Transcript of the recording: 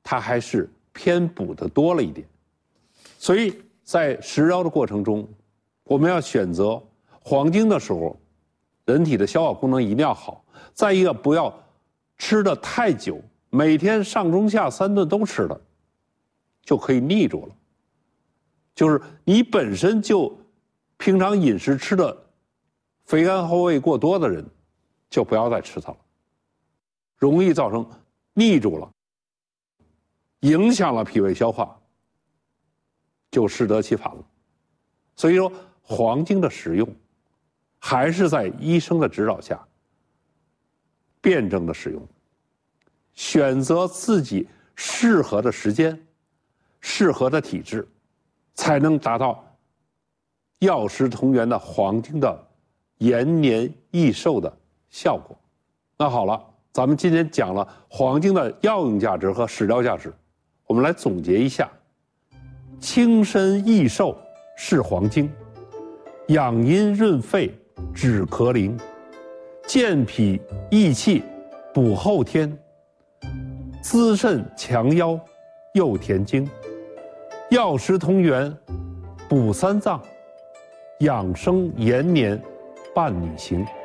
它还是偏补的多了一点。所以在食疗的过程中，我们要选择黄精的时候，人体的消化功能一定要好。再一个，不要吃得太久，每天上中下3顿都吃了，就可以腻住了。就是你本身就平常饮食吃的肥甘厚味过多的人，就不要再吃它了，容易造成腻住了，影响了脾胃消化，就适得其反了。所以说，黄精的使用还是在医生的指导下辩证的使用，选择自己适合的时间、适合的体质，才能达到药食同源的黄精的延年益寿的效果。那好了，咱们今天讲了黄精的药用价值和食疗价值，我们来总结一下：清身益寿是黄精，养阴润肺止咳灵，健脾益气补后天，滋肾强腰诱田经，药食同源补3脏，养生延年伴女行。